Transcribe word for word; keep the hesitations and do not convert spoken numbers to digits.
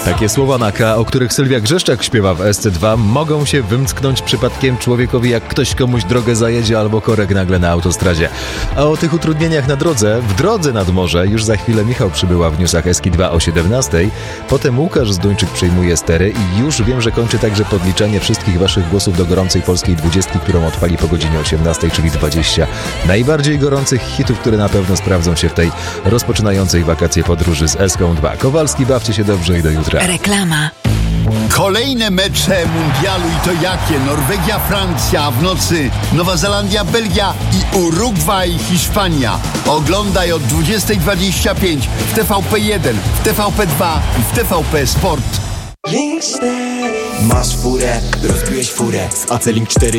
Takie słowa na K, o których Sylwia Grzeszczak śpiewa w S C dwa, mogą się wymsknąć przypadkiem człowiekowi, jak ktoś komuś drogę zajedzie albo korek nagle na autostradzie. A o tych utrudnieniach na drodze, w drodze nad morze, już za chwilę Michał przybyła w newsach Eski dwa o siedemnastej. Potem Łukasz Zduńczyk przejmuje stery i już wiem, że kończy także podliczanie wszystkich waszych głosów do gorącej polskiej dwudziestki, którą odpali po godzinie osiemnastej, czyli dwadzieścia najbardziej gorących hitów, które na pewno sprawdzą się w tej rozpoczynającej wakacje podróży z Eską dwa. Kowalski, bawcie się dobrze i do jutra. Reklama. Kolejne mecze mundialu i to jakie? Norwegia, Francja, a w nocy Nowa Zelandia, Belgia i Urugwaj, Hiszpania. Oglądaj od dwudziestej dwadzieścia pięć w T V P jeden, w T V P dwa i w T V P Sport. Masz furę, rozbiłeś furę z A C Link cztery